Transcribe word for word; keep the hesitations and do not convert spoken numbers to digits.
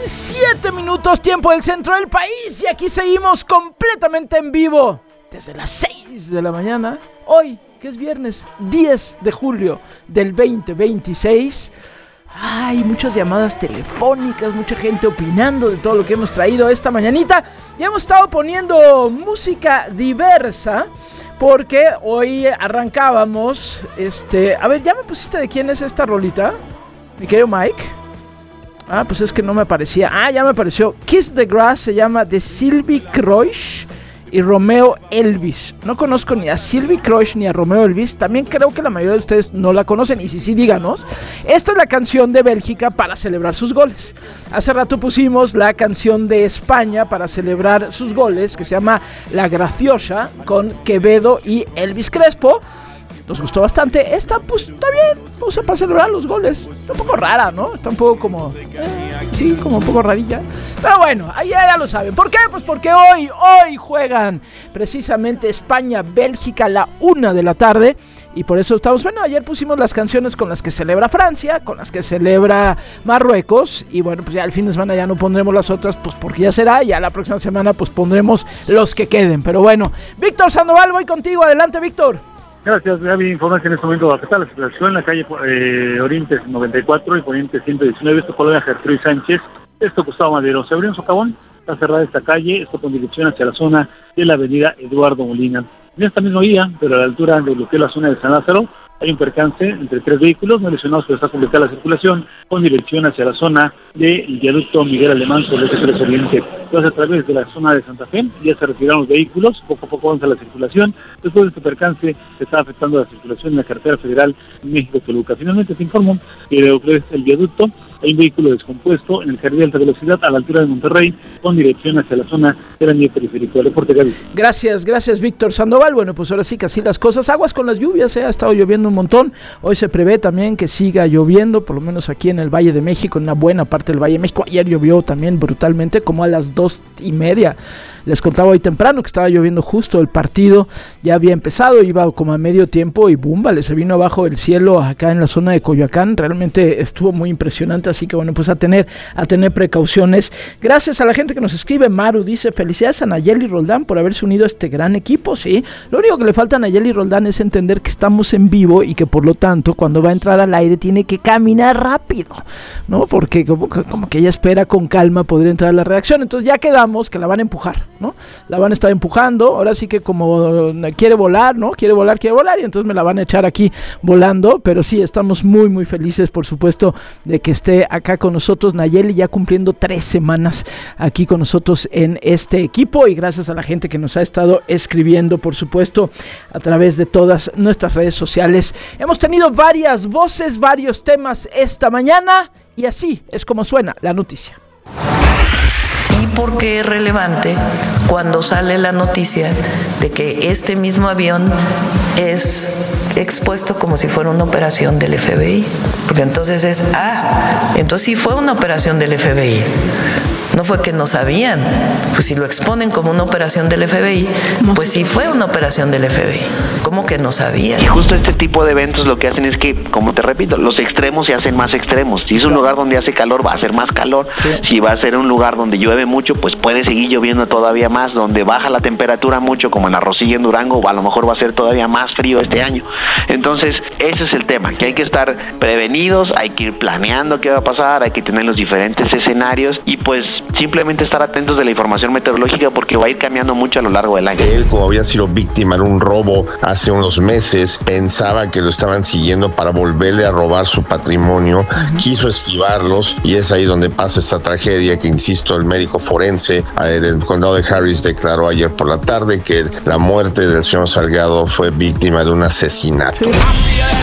siete minutos, tiempo del centro del país. Y aquí seguimos completamente en vivo desde las seis de la mañana. Hoy, que es viernes diez de julio del veinte veintiséis. Hay muchas llamadas telefónicas, mucha gente opinando de todo lo que hemos traído esta mañanita. Ya hemos estado poniendo música diversa porque hoy arrancábamos, este... A ver, ¿ya me pusiste de quién es esta rolita? Mi querido Mike. Ah, pues es que no me aparecía. Ah, ya me apareció. Kiss the Grass se llama de Sylvie Croix y Romeo Elvis. No conozco ni a Sylvie Croix ni a Romeo Elvis. También creo que la mayoría de ustedes no la conocen. Y si sí, díganos. Esta es la canción de Bélgica para celebrar sus goles. Hace rato pusimos la canción de España para celebrar sus goles, que se llama La Graciosa, con Quevedo y Elvis Crespo. Nos gustó bastante. Esta, pues, está bien. Usa para celebrar los goles. Está un poco rara, ¿no? Está un poco como... Eh, sí, como un poco rarilla. Pero bueno, ahí ya, ya lo saben. ¿Por qué? Pues porque hoy, hoy juegan precisamente España-Bélgica a la una de la tarde. Y por eso estamos... Bueno, ayer pusimos las canciones con las que celebra Francia, con las que celebra Marruecos. Y bueno, pues ya el fin de semana ya no pondremos las otras, pues porque ya será. Ya la próxima semana pues pondremos los que queden. Pero bueno, Víctor Sandoval, voy contigo. Adelante, Víctor. Gracias, Gaby. Informa que en este momento está la situación en la calle eh, Oriente noventa y cuatro y Poniente ciento diecinueve, esto colonia Gertrudis Sánchez, esto Gustavo Madero. Se abrió un socavón, está cerrada esta calle, esto con dirección hacia la zona de la avenida Eduardo Molina. En esta misma vía, pero a la altura de lo que es la zona de San Lázaro, hay un percance entre tres vehículos no lesionados, pero está completada la circulación con dirección hacia la zona del viaducto Miguel Alemán sobre el Eje Oriente. Entonces, a través de la zona de Santa Fe, ya se retiraron los vehículos, poco a poco avanza la circulación. Después de este percance, se está afectando la circulación en la carretera federal México-Toluca. Finalmente, se informó que de el viaducto hay un vehículo descompuesto en el carril de alta velocidad a la altura de Monterrey, con dirección hacia la zona del anillo periférico. El reporte, Gaby. Gracias, gracias, Víctor Sandoval. Bueno, pues ahora sí que así las cosas. Aguas con las lluvias, ¿eh? Ha estado lloviendo un montón. Hoy se prevé también que siga lloviendo, por lo menos aquí en el Valle de México, en una buena parte del Valle de México. Ayer llovió también brutalmente, como a las dos y media. Les contaba hoy temprano que estaba lloviendo justo, el partido ya había empezado, iba como a medio tiempo y ¡bum! Vale, se vino abajo el cielo acá en la zona de Coyoacán. Realmente estuvo muy impresionante, así que bueno, pues a tener, a tener precauciones. Gracias a la gente que nos escribe. Maru dice, felicidades a Nayeli Roldán por haberse unido a este gran equipo, sí. Lo único que le falta a Nayeli Roldán es entender que estamos en vivo y que por lo tanto cuando va a entrar al aire tiene que caminar rápido, ¿no? Porque como, como que ella espera con calma poder entrar a la redacción. Entonces ya quedamos que la van a empujar, ¿no? La van a estar empujando, ahora sí que como quiere volar, ¿no? Quiere volar, quiere volar, y entonces me la van a echar aquí volando, pero sí, estamos muy, muy felices, por supuesto, de que esté acá con nosotros Nayeli, ya cumpliendo tres semanas aquí con nosotros en este equipo, y gracias a la gente que nos ha estado escribiendo, por supuesto, a través de todas nuestras redes sociales. Hemos tenido varias voces, varios temas esta mañana, y así es como suena la noticia. ¿Y por qué es relevante cuando sale la noticia de que este mismo avión es expuesto como si fuera una operación del F B I? Porque entonces es, ah, entonces sí fue una operación del F B I. No fue que no sabían, pues si lo exponen como una operación del F B I, pues sí fue una operación del F B I. ¿Cómo que no sabían? Y justo este tipo de eventos lo que hacen es que, como te repito, los extremos se hacen más extremos. Si es un lugar donde hace calor, va a ser más calor. Sí. Si va a ser un lugar donde llueve mucho, pues puede seguir lloviendo todavía más. Donde baja la temperatura mucho, como en Arrocilla, en Durango, o a lo mejor va a ser todavía más frío este año. Entonces, ese es el tema, que hay que estar prevenidos, hay que ir planeando qué va a pasar, hay que tener los diferentes escenarios y pues simplemente estar atentos de la información meteorológica porque va a ir cambiando mucho a lo largo del año. Él, como había sido víctima de un robo hace unos meses, pensaba que lo estaban siguiendo para volverle a robar su patrimonio, uh-huh. Quiso esquivarlos y es ahí donde pasa esta tragedia que, insisto, el médico forense eh, del condado de Harris declaró ayer por la tarde que la muerte del señor Salgado fue víctima de un asesinato. Sí.